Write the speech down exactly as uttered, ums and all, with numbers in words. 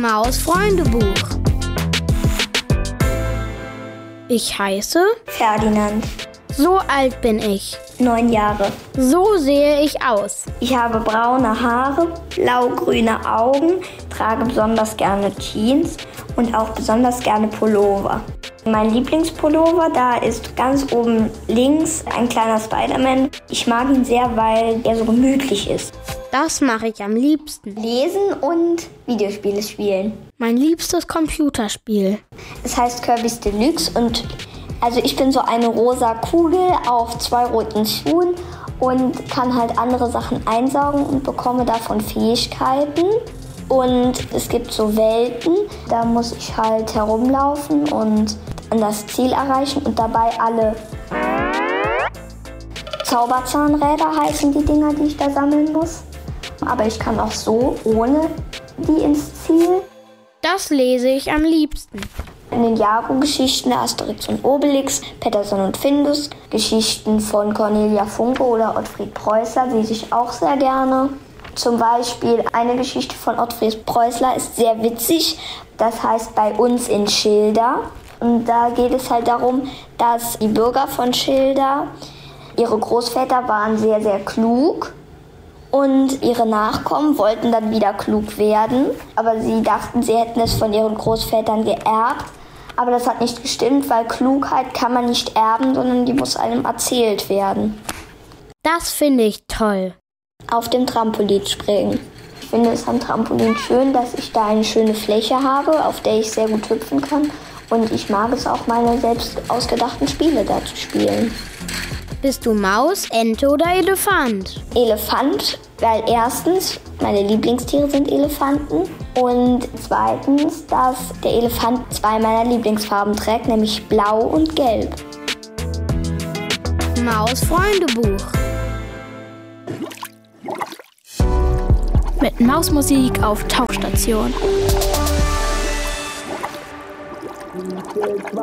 Maus-Freunde-Buch. Ich heiße Ferdinand. So alt bin ich. Neun Jahre. So sehe ich aus. Ich habe braune Haare, blau-grüne Augen, trage besonders gerne Jeans und auch besonders gerne Pullover. Mein Lieblingspullover, da ist ganz oben links ein kleiner Spider-Man. Ich mag ihn sehr, weil er so gemütlich ist. Das mache ich am liebsten. Lesen und Videospiele spielen. Mein liebstes Computerspiel. Es heißt Kirby's Deluxe und also ich bin so eine rosa Kugel auf zwei roten Schuhen und kann halt andere Sachen einsaugen und bekomme davon Fähigkeiten. Und es gibt so Welten, da muss ich halt herumlaufen und an das Ziel erreichen und dabei alle Zauberzahnräder heißen die Dinger, die ich da sammeln muss. Aber ich kann auch so ohne die ins Ziel. Das lese ich am liebsten. In den Jago-Geschichten Asterix und Obelix, Petterson und Findus, Geschichten von Cornelia Funke oder Ottfried Preußler lese ich auch sehr gerne. Zum Beispiel eine Geschichte von Ottfried Preußler ist sehr witzig. Das heißt Bei uns in Schilda. Und da geht es halt darum, dass die Bürger von Schilda, ihre Großväter waren sehr, sehr klug. Und ihre Nachkommen wollten dann wieder klug werden. Aber sie dachten, sie hätten es von ihren Großvätern geerbt. Aber das hat nicht gestimmt, weil Klugheit kann man nicht erben, sondern die muss einem erzählt werden. Das finde ich toll. Auf dem Trampolin springen. Ich finde es am Trampolin schön, dass ich da eine schöne Fläche habe, auf der ich sehr gut hüpfen kann. Und ich mag es auch, meine selbst ausgedachten Spiele da zu spielen. Bist du Maus, Ente oder Elefant? Elefant, weil erstens meine Lieblingstiere sind Elefanten und zweitens, dass der Elefant zwei meiner Lieblingsfarben trägt, nämlich blau und gelb. Maus-Freunde-Buch. Mit Mausmusik auf Tauchstation.